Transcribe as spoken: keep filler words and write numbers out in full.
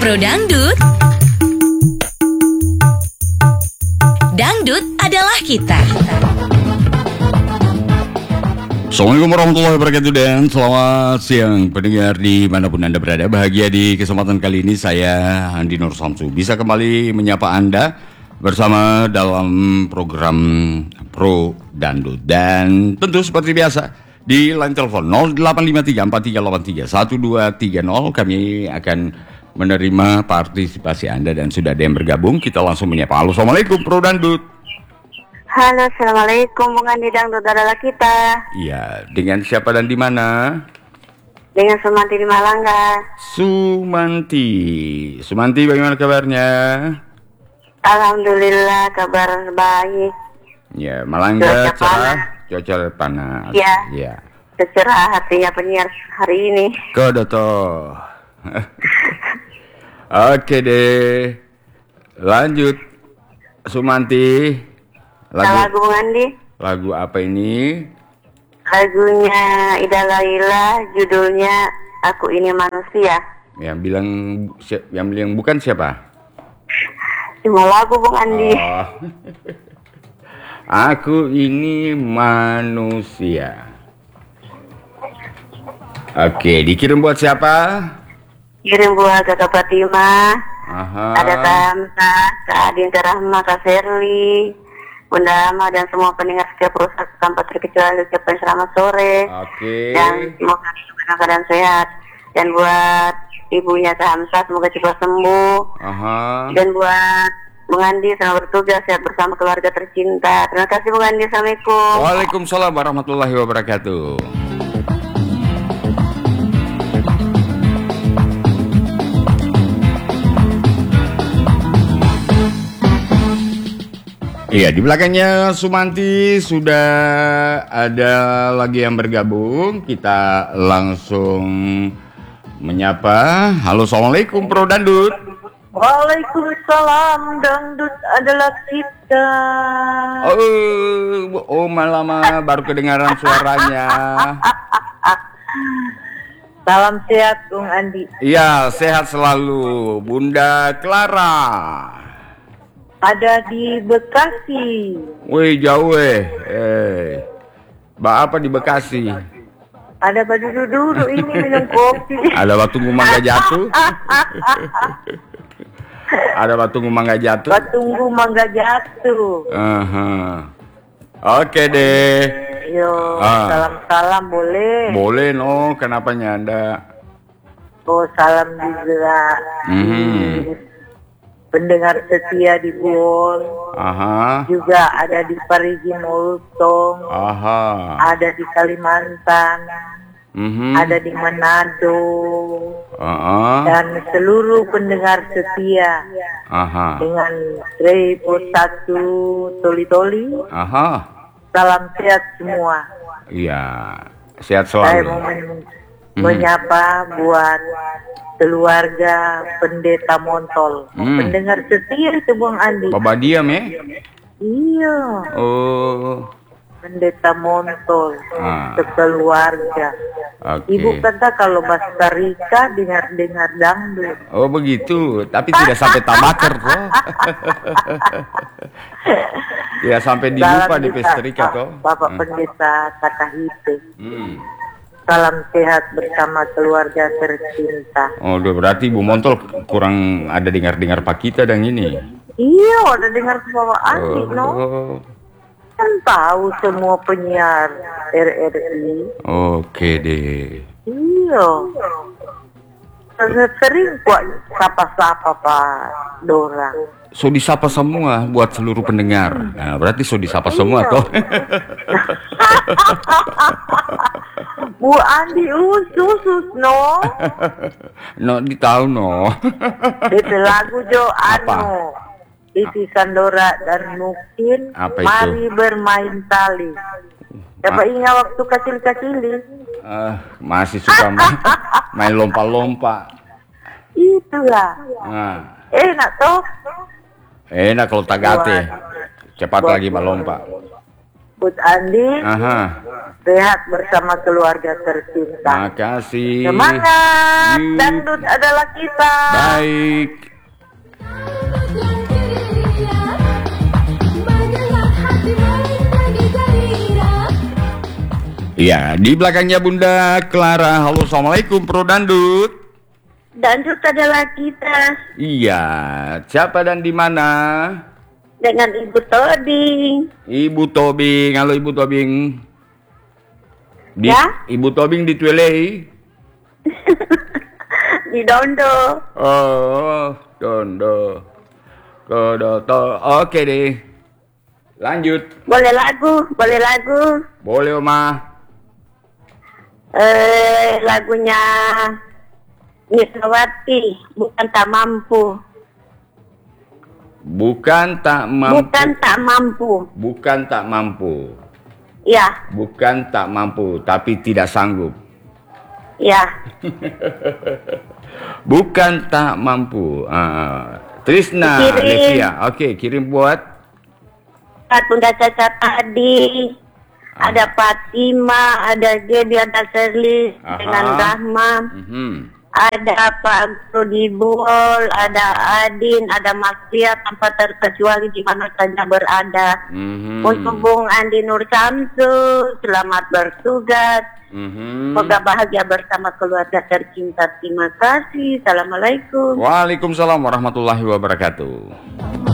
Pro Dangdut. Dangdut adalah kita. Assalamualaikum warahmatullahi wabarakatuh dan selamat siang pendengar dimanapun Anda berada. Bahagia di kesempatan kali ini saya Andi Nur Samsu bisa kembali menyapa Anda bersama dalam program Pro Dangdut. Dan tentu seperti biasa di line telepon nol delapan lima tiga empat tiga delapan tiga satu dua tiga nol kami akan menerima partisipasi Anda dan sudah ada yang bergabung. Kita langsung menyapa. Halo, Assalamualaikum Pro Dangdut. Halo, assalamualaikum, Bung Andi, Dangdut adalah kita. Iya, dengan siapa dan di mana? Dengan Sumanti di Malangga. Sumanti, Sumanti bagaimana kabarnya? Alhamdulillah, kabar baik. Ya, Malangga Cuaca cerah, panas. cuaca panas. Ya. Ya. Secerah hatinya penyiar hari ini. Kodoto. Oke deh, lanjut Sumanti. Lagu, lagu Bung Andi. Lagu apa ini? Lagunya Ida Laila, judulnya Aku Ini Manusia. Yang bilang yang bilang bukan siapa? Cuma lagu Bung Andi. Oh. Aku ini manusia. Oke, dikirim buat siapa? Kirim buat Kakak Fatima. Aha. Ada Kak Hamta, Kak Adin, Kak Rahma, Kak Ferli, Bunda Ama, dan semua pendengar setiap perusahaan tanpa terkecuali ucapkan selamat sore. Oke. Dan semoga dalam keadaan sehat. Dan buat ibunya Kak Hamta semoga cepat sembuh. Aha. Dan buat Bung Andi selamat bertugas sehat bersama keluarga tercinta. Terima kasih Bung Andi. Assalamualaikum. Waalaikumsalam warahmatullahi wabarakatuh. Iya, di belakangnya Sumanti sudah ada lagi yang bergabung. Kita langsung menyapa. Halo, assalamualaikum Pro Dangdut. Waalaikumsalam, Dangdut adalah kita. Oh, oh lama baru kedengaran suaranya. Salam sehat Bung Andi. Iya, sehat selalu Bunda Clara. Ada di Bekasi. Wih, jauh eh. Eh. Ba apa di Bekasi? Ada baju duduk ini minum kopi. Ada batu mangga jatuh. Ada batu mangga jatuh. Batunggu mangga jatuh. Aha. Oke deh. Yo, Ah. salam-salam boleh. Boleh no, kenapa nyanda? Oh, salam juga. Hmm. Pendengar setia di Bol. Aha. Juga ada di Parigi Moltong. Aha. Ada di Kalimantan. Mhm. Ada di Manado. Aha. Dan seluruh pendengar setia. Aha. Dengan Repo satu Toli-Toli. Aha. Salam sehat semua. Iya. Sehat Saya selalu. mau men- menyapa buat keluarga Pendeta Montol. Hmm. Pendengar setia itu Bung Andi. Bapak diam ya? Iya. Oh. Pendeta Montol. Ah. Sekeluarga. Oke. Ibu kata kalau Costa Rica dengar-dengar dangdut. Oh begitu, tapi tidak sampai tabaker toh. Tidak sampai dilupa di Costa Rica toh. Bapak Hmm. Pendeta Katahite. Hmm. Salam sehat bersama keluarga tercinta. Oh, udah berarti Bu Montol kurang ada dengar-dengar Pak kita dan ini. Iya, udah dengar ke Bapak Andi, no? Oh. Kan tahu semua penyiar R R I. Oke deh. Iya. Sering kok sapa-sapa Pak Dorang. So disapa semua buat seluruh pendengar. Nah, berarti so disapa semua Iya. toh. Bu Andi usus no. No, di tahu no. Itu lagu Jo Apa? Anu. Iti Sandora dan Mungkin. Apa itu? Mari bermain tali. Coba Ah. ingat waktu kecil-kecil. Ah, masih suka main, main lompat-lompat. Itulah. Nah, Enak toh. enak kalau tagate. Cepat Buat- lagi melompat. jemput Andi. Aha. Sehat bersama keluarga tercinta. Makasih. Semangat, Yuk. dangdut adalah kita. Baik. Iya, di belakangnya Bunda Clara. Halo, assalamualaikum, Pro Dandut. Dangdut adalah kita. Iya, siapa dan di mana? Dengan Ibu Toding. Ibu Tobing. Halo Ibu Tobing. Di, Ya? Ibu Tobing di Twelei. Di Dondo. Oh, Dondo. Kodoto. Oke deh. Lanjut. Boleh lagu, boleh lagu. Boleh, Oma. Eh, lagunya Niswati, bukan tak mampu. Bukan tak mampu. Bukan tak mampu. Bukan tak mampu. Ya, Bukan tak mampu, tapi tidak sanggup. ya. Bukan tak mampu. Ah, Trisna, Kirim. Lesia. Oke, kirim buat. Buat Bunda Caca tadi. Ada Fatima, ada Gaby, ada Shirley Aha. dengan Rahma. Mhm. Ada Pak Prudibol, ada Adin, ada Mas Ria tanpa terkecuali di mana saja berada. Mhm. Untuk Bung Andi Nur Samsu, selamat bertugas. Mhm. Semoga bahagia bersama keluarga tercinta. Terima kasih. Assalamualaikum. Waalaikumsalam warahmatullahi wabarakatuh.